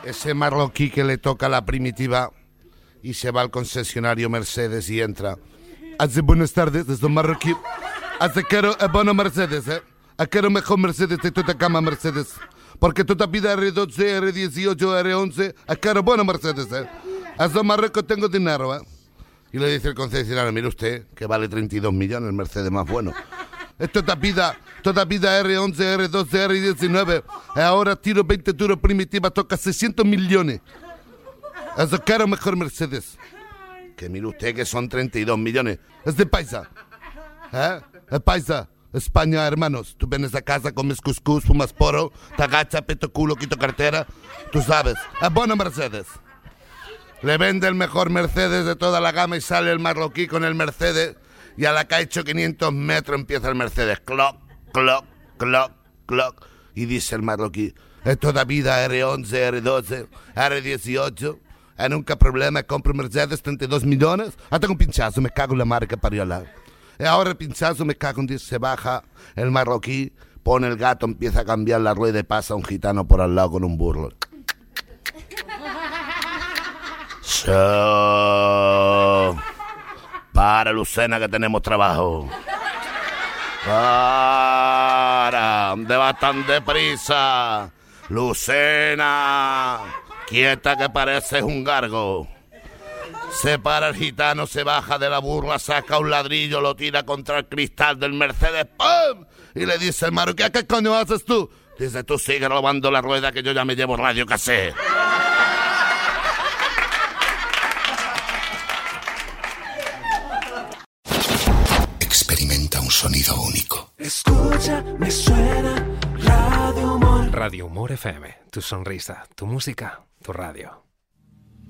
ese marroquí que le toca la primitiva y se va al concesionario Mercedes y entra. Hace buenas tardes, es un marroquí. Hace quiero bueno Mercedes, quiero mejor Mercedes de toda cama Mercedes. Porque toda vida R12, R18, R11, quiero bueno Mercedes, Hace Marruecos tengo dinero, Y le dice el concesionario, mire usted, que vale 32 millones el Mercedes más bueno. Toda vida R11, R12, R19. Ahora tiro 20 turos primitiva, toca 600 millones. Eso quiero mejor Mercedes. Que mire usted que son 32 millones. Es de paisa. Es paisa. España, hermanos. Tú vienes a casa, comes cuscús, fumas poro, te agachas, peto culo, quito cartera. Tú sabes. Es bueno Mercedes. Le vende el mejor Mercedes de toda la gama y sale el marroquí con el Mercedes. Y a la que ha hecho 500 metros empieza el Mercedes. Cloc, cloc, cloc, cloc. Y dice el marroquí, es toda vida R11, R12, R18. Nunca problema, compro Mercedes, 32 millones. Tengo un pinchazo, me cago en la madre que parió al lado. Y ahora el pinchazo, me cago en 10, se baja el marroquí, pone el gato, empieza a cambiar la rueda y pasa un gitano por al lado con un burro. Para, Lucena, que tenemos trabajo. Para, ¿dónde vas tan deprisa? Lucena, quieta que pareces un gargo. Se para el gitano, se baja de la burla, saca un ladrillo, lo tira contra el cristal del Mercedes, ¡pum! Y le dice el marroquí, ¿qué coño haces tú? Dice, tú sigue robando la rueda que yo ya me llevo radio casé. Experimenta un sonido único. Escucha, me suena Radio Humor. Radio Humor FM, tu sonrisa, tu música, tu radio.